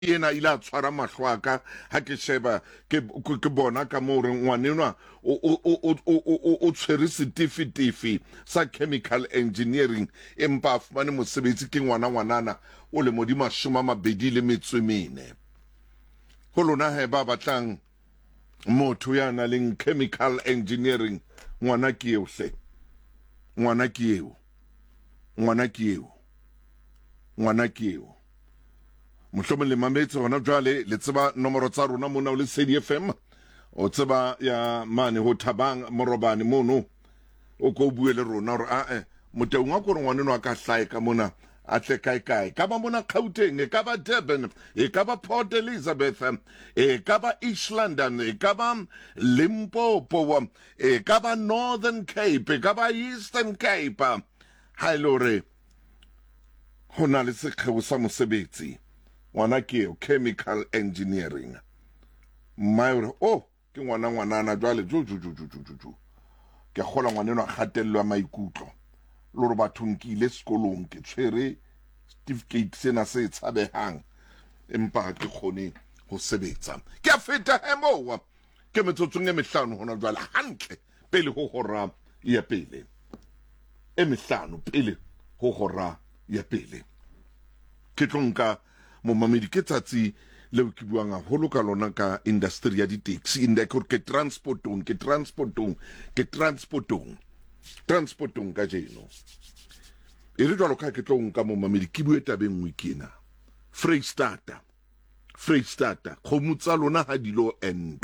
ena ila tshwara mahlwaka ha ke sheba ke bona ka mo re ngwanenwa o tshwere certificate sa chemical engineering empa fumane mosebetsi ke ngwanana o le modima 24 ho lona he ba batlang motho ya na leng chemical engineering ngwana ke eo hle ngwana ke eo mohlomong le mametse hona jwale le tseba nomoro tsa rona mona o le Sedi FM o tseba ya mane ho Thabang Morobane mono o ko bue le rona hore moteng wa ko re ngwaneno ka hlae ka mona a tle kae ka ba mona Gauteng e ka ba Durban e ka ba Port Elizabeth e ka ba East London e ka ba Limpopo e ka ba Northern Cape e ka ba Eastern Cape ha ilore hona le sekgeo sa mosebetsi ngwana ke chemical engineering mayor ke ngwanana jwale ju ke gola ngwaneno a gatello ya maikutlo lore bathong ke ile sekolong ke tshwere certificate sena se tshabehang empa ke khone ho sebetsa ke a feta hemowa ke metsotsong e mehlano hona jwale hantle pele ho hora ya pele e mehlano pele ho hora ya pele ke tlonka mo mamedi ke tsatsi le ke buang haholo ka lona ka industry ya di-taxi ke transportong ka jeno e re jwalo ka ke tlonka mo mamedi ke bue tabeng wikina Freystata khomu tsa lona ha dilo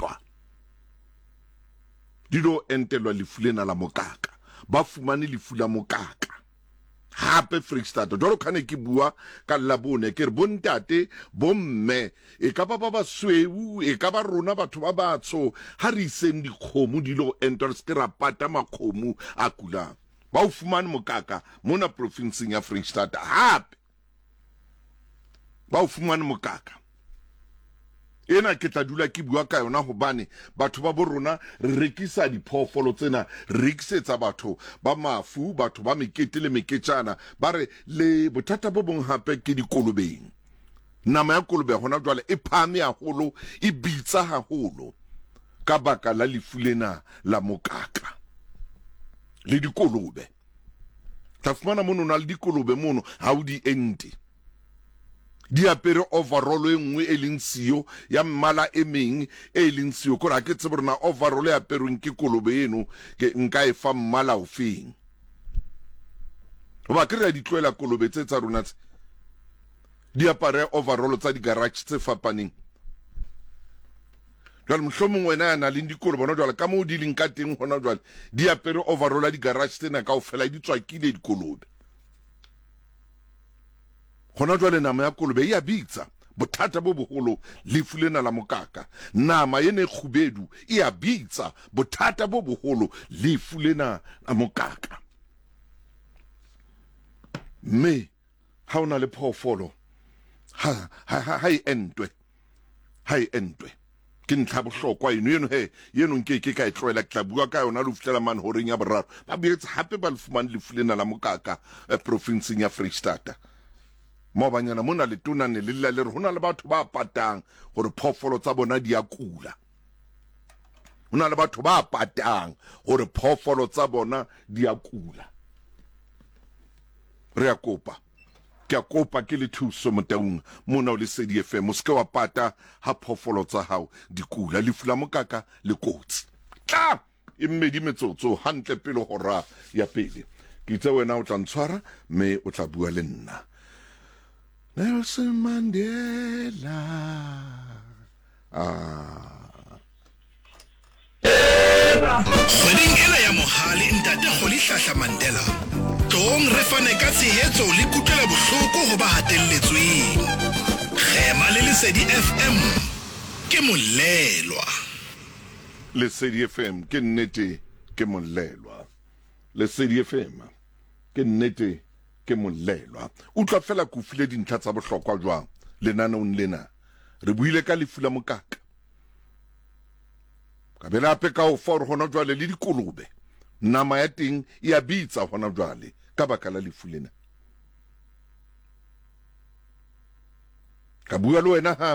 entelwa lefu lena la mokaka ba fumane lefu la mokaka hape Freystata jwalo khane ke bua ka labone ke re bontate bomme e ka ba basweu e ka ba rona batho ba batsho ha re iseng dikgomo dilo enter se ra pata makgomo a kulang ba o fumane mokaka mona provinceng ya Freystata hape ba o fumane mokaka ena ke tla dula ke bua ka yona hobane batho ba borona re rekisa diphoofolo tsena rekisetsa batho ba mafu batho ba mekete le meketjana ba re le bothata bo bong hape ke dikolobeng nama ya kolobe hona jwale e phame haholo e bitsa haholo ka baka la lefulena la mokaka le dikolobe tla fumana mono na le dikolobe mono ha o di ente di apere overall e nngwe e leng siyo ya mmala e meng e leng siyo kore ha ke tsebe rona overall e aperweng ke kolobe eno ke nka e fa mmala o feng ba ke re di tloela kolobe tsa rona di apare overall tsa di garage tse fapaneng jwale mohlomong wena ya na le dikolobe hona jwale ka moo di leng ka teng hona jwale di apere overall ya di garage tsena kaofela di tswakile dikolobe hona jwale nama ya kolobe ya bitsa bothata bo boholo lefu lena la mokaka nama ene khubedu ya bitsa bothata bo boholo lefu lena la mokaka me ha ona le phoofolo ha entwe ke ntlha bohlokwa eno yeno nke ka etloela ke tla bua ka yona le fitlela man horeng ya boraro ba boetse hape ba le fumane lefu lena la mokaka provinceng ya Freystata mobanyana mona le tonane le le re hona le batho ba patang gore phoofolo tsa bona di a kula hona le batho ba patang gore phoofolo tsa bona di a kula re a kopa ke le thuso motaung mona o le Sedi FM o se ke wa pata ha phoofolo tsa hao di kula lefu la mokaka le kotsi tla e mmedi metsotso hantle pele hora ya pele ke itse wena o tla ntshwara me o tla bua le nna Nelson Mandela Kgweding ena ya mohale ntate Kgolihlahla Mandela tong re fane ka tshehetso le kutlwela bohloko ho ba hatelletsweng Khema le Lesedi FM ke molelwa Lesedi FM ke nnete ke molelwa Lesedi FM ke nnete ke molelwa utlwa fela ku file dintlha tsa bohlokwa jwang lenanong lena re buile ka lefu la mokaka ka bela ape ka o for hona jwale le dikolobe nama ya teng ya bitsa hona jwale ka baka la lefu lena ka bua le wena